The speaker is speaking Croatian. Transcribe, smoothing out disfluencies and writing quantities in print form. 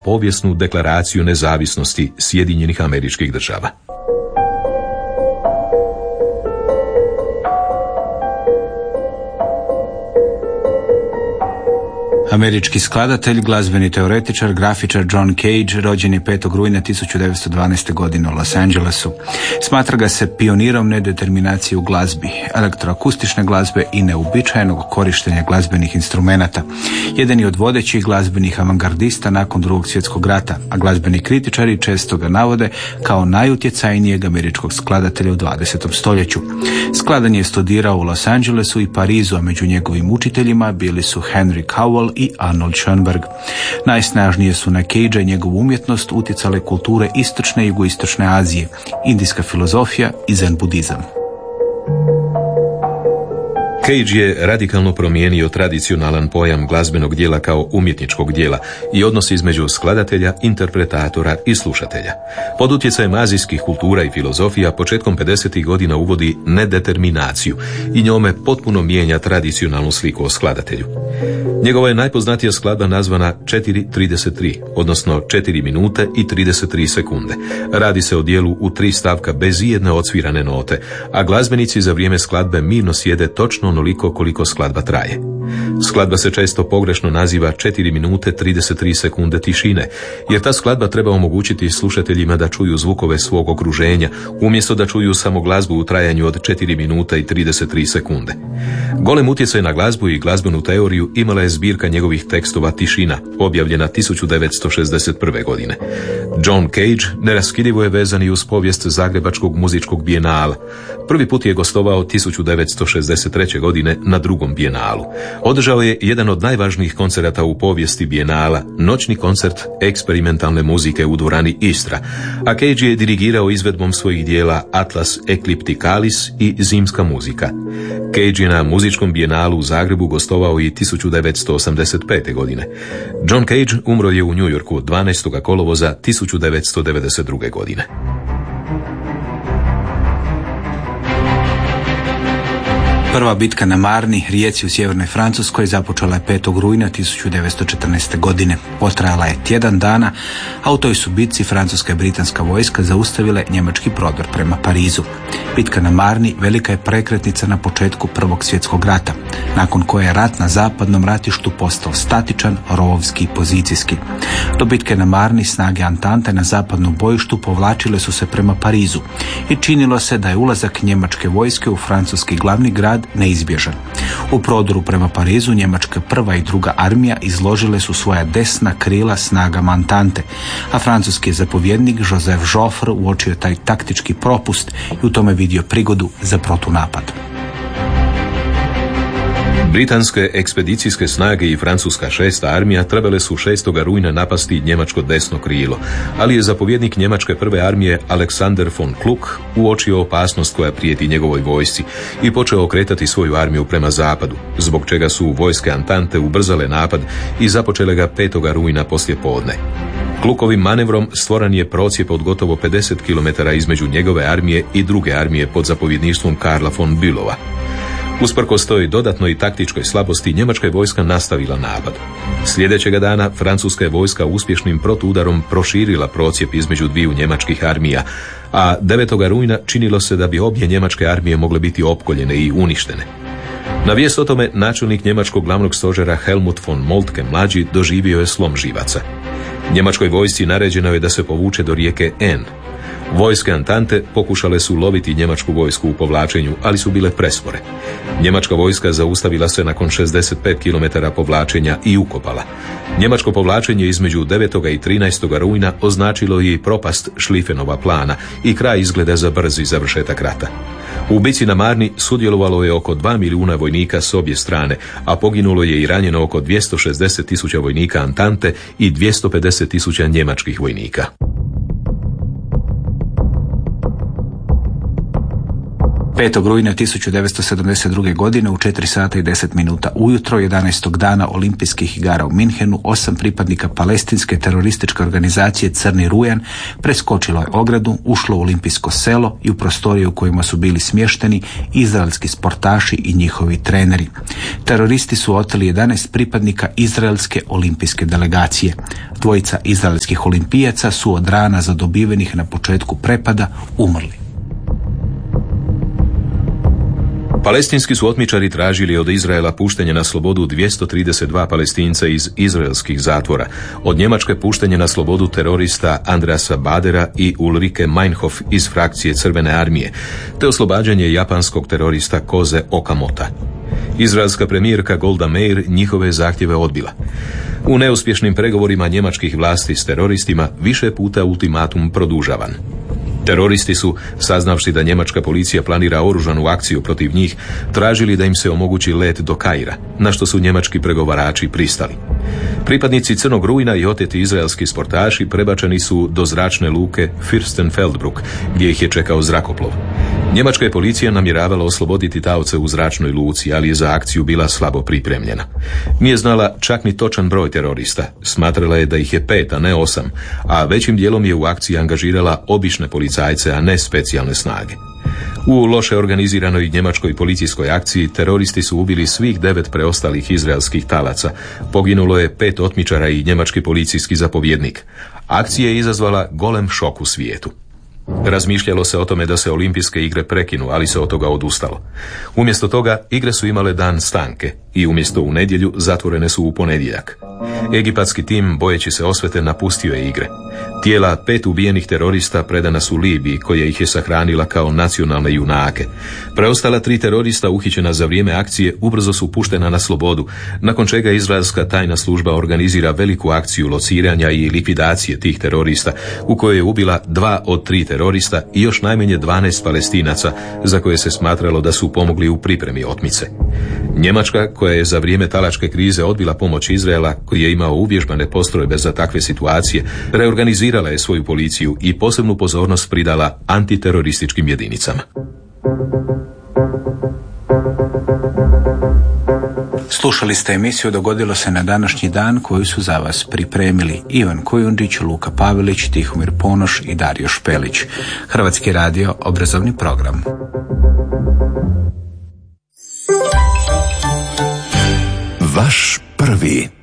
povijesnu deklaraciju nezavisnosti Sjedinjenih Američkih Država. Američki skladatelj, glazbeni teoretičar, grafičar John Cage rođen je 5. rujna 1912. godine u Los Angelesu. Smatra ga se pionirom nedeterminacije u glazbi, elektroakustične glazbe i neuobičajenog korištenja glazbenih instrumenata. Jedan je od vodećih glazbenih avangardista nakon Drugog svjetskog rata, a glazbeni kritičari često ga navode kao najutjecajnijeg američkog skladatelja u 20. stoljeću. Skladanje je studirao u Los Angelesu i Parizu, a među njegovim učiteljima bili su Henry Cowell i Arnold Schoenberg. Najsnažnije su na Cagea i njegovu umjetnost utjecale kulture istočne i jugoistočne Azije, indijska filozofija i zen budizam. Cage je radikalno promijenio tradicionalan pojam glazbenog djela kao umjetničkog djela i odnos između skladatelja, interpretatora i slušatelja. Pod utjecajem azijskih kultura i filozofija početkom 50. godina uvodi nedeterminaciju i njome potpuno mijenja tradicionalnu sliku o skladatelju. Njegova je najpoznatija skladba nazvana 4:33, odnosno 4 minute i 33 sekunde. Radi se o dijelu u 3 stavka bez ijedne odsvirane note, a glazbenici za vrijeme skladbe mirno sjede točno onoliko koliko skladba traje. Skladba se često pogrešno naziva 4 minute 33 sekunde tišine, jer ta skladba treba omogućiti slušateljima da čuju zvukove svog okruženja, umjesto da čuju samo glazbu u trajanju od 4 minuta i 33 sekunde. Golem utjecaj na glazbu i glazbenu teoriju imala je zbirka njegovih tekstova Tišina, objavljena 1961. godine. John Cage neraskidivo je vezan i uz povijest Zagrebačkog muzičkog bijenala. Prvi put je gostovao 1963. godine na drugom bijenalu. Održao je jedan od najvažnijih koncerata u povijesti bijenala, noćni koncert eksperimentalne muzike u dvorani Istra, a Cage je dirigirao izvedbom svojih dijela Atlas Eclipticalis i Zimska muzika. Cage je na muzičkom bijenalu u Zagrebu gostovao i 1985. godine. John Cage umro je u New Yorku 12. kolovoza 1992. godine. Prva bitka na Marni, rijeci u sjevernoj Francuskoj, započela je 5. rujna 1914. godine. Potrajala je tjedan dana, a u toj su bitci francuska i britanska vojska zaustavile njemački prodor prema Parizu. Bitka na Marni velika je prekretnica na početku Prvog svjetskog rata, nakon koje je rat na zapadnom ratištu postao statičan, rovovski i pozicijski. Do bitke na Marni snage Antante na zapadnom bojištu povlačile su se prema Parizu i činilo se da je ulazak njemačke vojske u francuski glavni grad neizbježan. U prodoru prema Parizu njemačka prva i druga armija izložile su svoja desna krila snagama Antante, a francuski je zapovjednik Joseph Joffre uočio taj taktički propust i u tome vidio prigodu za protunapad. Britanske ekspedicijske snage i francuska 6. armija trebale su 6. rujna napasti njemačko desno krilo, ali je zapovjednik njemačke prve armije Alexander von Kluck uočio opasnost koja prijeti njegovoj vojsci i počeo okretati svoju armiju prema zapadu, zbog čega su vojske Antante ubrzale napad i započele ga 5. rujna poslijepodne. Klukovim manevrom stvoran je procijep od gotovo 50 km između njegove armije i druge armije pod zapovjedništvom Karla von Bülova. Usprkos toj dodatnoj taktičkoj slabosti, njemačka je vojska nastavila napad. Sljedećega dana francuska je vojska uspješnim protuudarom proširila procijep između dviju njemačkih armija, a 9. rujna činilo se da bi obje njemačke armije mogle biti opkoljene i uništene. Na vijest o tome načelnik njemačkog glavnog stožera Helmut von Moltke mlađi doživio je slom živaca. Njemačkoj vojsci naređeno je da se povuče do rijeke N. Vojske Antante pokušale su loviti njemačku vojsku u povlačenju, ali su bile prespore. Njemačka vojska zaustavila se nakon 65 km povlačenja i ukopala. Njemačko povlačenje između 9. i 13. rujna označilo je i propast Šlifenova plana i kraj izgleda za brzi završetak rata. U bici na Marni sudjelovalo je oko 2 milijuna vojnika s obje strane, a poginulo je i ranjeno oko 260.000 vojnika Antante i 250.000 njemačkih vojnika. 5. rujna 1972. godine u 4 sata i 10 minuta ujutro 11. dana olimpijskih igara u Minhenu 8 pripadnika palestinske terorističke organizacije Crni rujan preskočilo je ogradu, ušlo u olimpijsko selo i u prostorije u kojima su bili smješteni izraelski sportaši i njihovi treneri. Teroristi su oteli 11 pripadnika izraelske olimpijske delegacije. Dvojica izraelskih olimpijaca su od rana zadobivenih na početku prepada umrli. Palestinski su otmičari tražili od Izraela puštenje na slobodu 232 Palestinca iz izraelskih zatvora, od Njemačke puštenje na slobodu terorista Andreasa Badera i Ulrike Meinhof iz frakcije Crvene armije, te oslobađanje japanskog terorista Koze Okamota. Izraelska premijerka Golda Meir njihove zahtjeve odbila. U neuspješnim pregovorima njemačkih vlasti s teroristima više puta ultimatum produžavan. Teroristi su, saznavši da njemačka policija planira oružanu akciju protiv njih, tražili da im se omogući let do Kaira, na što su njemački pregovarači pristali. Pripadnici Crnog rujna i oteti izraelski sportaši prebačeni su do zračne luke Fürstenfeldbruck, gdje ih je čekao zrakoplov. Njemačka je policija namjeravala osloboditi taoce u zračnoj luci, ali je za akciju bila slabo pripremljena. Nije znala čak ni točan broj terorista, smatrala je da ih je 5, a ne 8, a većim dijelom je u akciji angažirala obične policajce, a ne specijalne snage. U loše organiziranoj njemačkoj policijskoj akciji teroristi su ubili svih 9 preostalih izraelskih talaca. Poginulo je 5 otmičara i njemački policijski zapovjednik. Akcija je izazvala golem šok u svijetu. Razmišljalo se o tome da se olimpijske igre prekinu, ali se od toga odustalo. Umjesto toga, igre su imale dan stanke i umjesto u nedjelju zatvorene su u ponedjeljak. Egipatski tim, bojeći se osvete, napustio je igre. Tijela 5 ubijenih terorista predana su Libiji, koja ih je sahranila kao nacionalne junake. Preostala 3 terorista uhićena za vrijeme akcije ubrzo su puštena na slobodu, nakon čega izraelska tajna služba organizira veliku akciju lociranja i likvidacije tih terorista, u kojoj je ubila 2 od 3 terorista i još najmanje 12 Palestinaca, za koje se smatralo da su pomogli u pripremi otmice. Njemačka, koja je za vrijeme talačke krize odbila pomoć Izraela, koji je imao uvježbane postrojbe za takve situacije, reorganizirala je svoju policiju i posebnu pozornost pridala antiterorističkim jedinicama. Slušali ste emisiju Dogodilo se na današnji dan, koju su za vas pripremili Ivan Kujundžić, Luka Pavelić, Tihomir Ponoš i Dario Špelić. Hrvatski radio, obrazovni program. Vaš prvi.